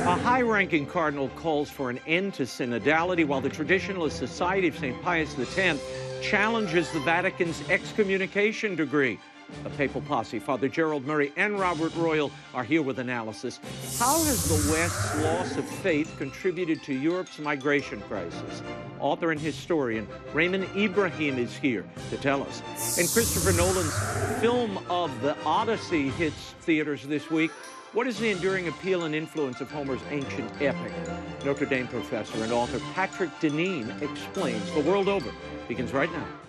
A high-ranking cardinal calls for an end to synodality, while the Traditionalist Society of St. Pius X challenges the Vatican's excommunication decree. A papal posse, Father Gerald Murray and Robert Royal, are here with analysis. How has the West's loss of faith contributed to Europe's migration crisis? Author and historian Raymond Ibrahim is here to tell us. And Christopher Nolan's film of the Odyssey hits theaters this week. What is the enduring appeal and influence of Homer's ancient epic? Notre Dame professor and author Patrick Deneen explains. The World Over begins right now.